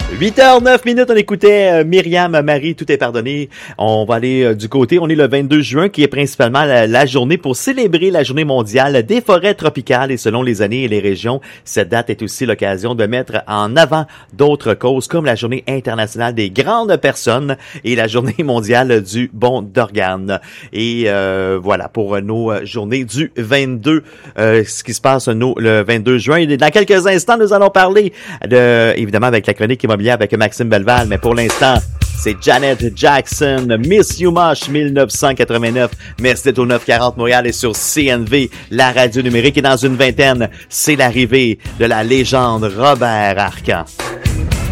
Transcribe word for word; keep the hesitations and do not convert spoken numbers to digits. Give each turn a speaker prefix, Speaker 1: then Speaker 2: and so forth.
Speaker 1: huit heures neuf minutes, on écoutait euh, Myriam Marie, tout est pardonné. On va aller euh, du côté, on est le vingt-deux juin, qui est principalement la, la journée pour célébrer la journée mondiale des forêts tropicales. Et selon les années et les régions, cette date est aussi l'occasion de mettre en avant d'autres causes, comme la journée internationale des grandes personnes et la journée mondiale du bon d'organes. Et euh, voilà, pour nos journées du vingt-deux, euh, ce qui se passe nos, le vingt-deux juin. Et dans quelques instants, nous allons parler de, évidemment, avec la chronique immobilière avec Maxime Belval, mais pour l'instant, c'est Janet Jackson, Miss You Much, dix-neuf cent quatre-vingt-neuf, mais c'est au neuf cent quarante Montréal et sur C N V, la radio numérique. Et dans une vingtaine, c'est l'arrivée de la légende Robert Arcan.